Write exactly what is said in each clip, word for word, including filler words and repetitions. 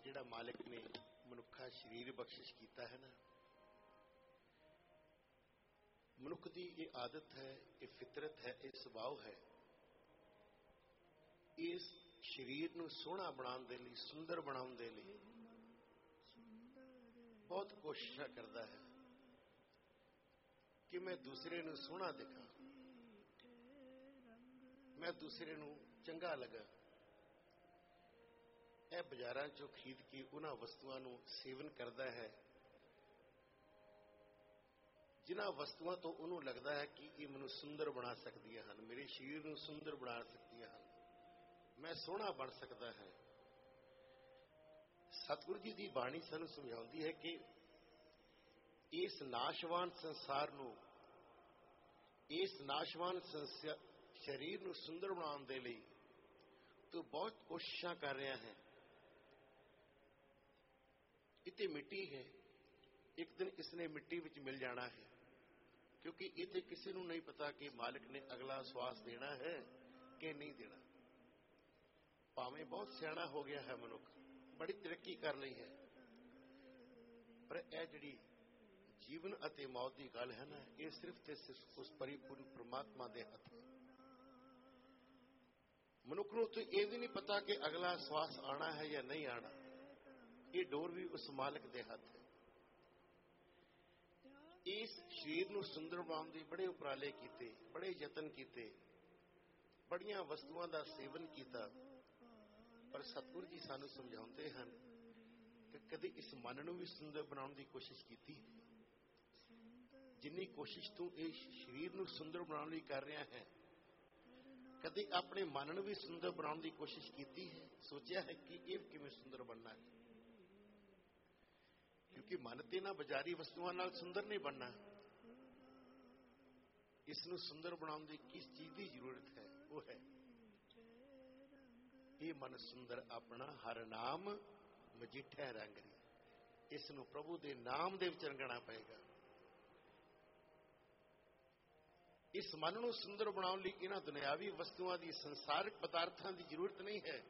जिहड़ा मालिक ने मनुखा शरीर बख्शिश किया है ना, मनुख की ये आदत है, ये फितरत है, ये स्वभाव है, इस शरीर नूं सोहना बनाउण दे लई, सुंदर बनाउण दे लई बहुत कोशिश करता है कि मैं दूसरे नूं सोहना दिखां, मैं दूसरे नूं चंगा लगा। यह बाजारां चों खरीद के उन्हां वस्तुआं नूं सेवन करता है जिन्हां वस्तुआं तो उन्होंने लगता है कि ये मैनूं सुंदर बना सकदियां हन, मेरे शरीर नूं सुंदर बना सकदियां हन, मैं सोहना बन सकता है। सतगुरु जी की बाणी सानूं समझाउंदी है कि इस नाशवान संसार नूं, इस नाशवान शरीर नूं सुंदर बनाउण दे लई तू बहुत कोशिशां कर रहा है। इत्थे मिट्टी है, एक दिन इसने मिट्टी विच मिल जाना है, क्योंकि इत्थे किसी नूं नहीं पता कि मालिक ने अगला श्वास देना है कि नहीं देना। भावें बहुत सियाणा हो गया है मनुख, बड़ी तरक्की कर ली है, पर यह जिहड़ी जीवन अते मौत की गल है ना, ये सिर्फ ते सिर्फ उस परिपूर्ण परमात्मा के हथ है। मनुख नूं तो यह भी नहीं पता कि अगला श्वास आना है या नहीं आना, ये डोर भी उस मालिक के हथ है। इस शरीर नूं सुंदर बनाउण दे बड़े उपराले कीते, बड़े यतन कीते, बड़ियां वस्तुआं दा सेवन किया, पर सतगुरु जी सानू समझाते हैं कि कभी इस मन नूं भी सुंदर बनाने की कोशिश की? जिन्नी कोशिश तू इस शरीर नूं सुंदर बनाने लई कर रहा है, कभी अपने मन नूं भी सुंदर बनाने की कोशिश की है? सोचा है कि ये किवें सुंदर बनना है? क्योंकि मन ते ना बाजारी वस्तुओं नाल सुंदर नहीं बनना। इसनूं सुंदर बनाने की किस चीज की जरूरत है? वो है ये मन सुंदर अपना हर नाम मजिठै रंगरी। इसनूं प्रभु के नाम दे विच रंगना पएगा। इस मन नूं सुंदर बनाउण लई इन्हां दुनियावी वस्तुआं की, संसारिक पदार्थां की जरूरत नहीं है।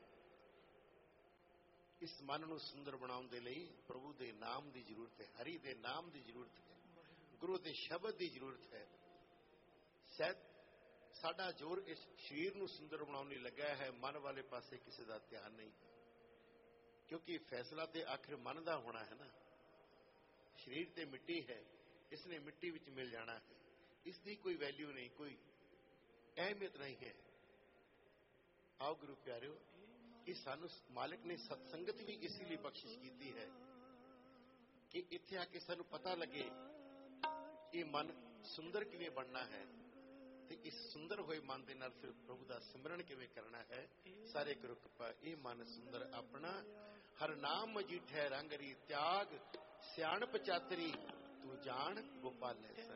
इस मन नूं सुंदर बनाउण दे लई प्रभु के नाम की जरूरत है, हरि के नाम की जरूरत है, गुरु के शब्द की जरूरत है। शायद साडा जोर इस शरीर नूं सुंदर बनाउण लई लगा है, मन वाले पासे किसी का ध्यान नहीं, क्योंकि फैसला तो आखिर मन का होना है ना। शरीर ते मिट्टी है, इसने मिट्टी विच मिल जाना है, इसकी कोई वैल्यू नहीं, कोई अहमियत नहीं है। आओ गुरु प्यारिओ, कि सानू मालिक ने सत्संगत भी इसीलिए बख्शिश की है कि इत्थे आके सानू पता लगे ये मन सुंदर किवें बनना है, ते इस सुंदर होए मन दे नाल फिर प्रभु दा सिमरन किवें करना है। सारे गुरु कृपा ये मन सुंदर अपना हर नाम मजीठै रंगरी, त्याग सियाणप चातरी तू जान गोपालै।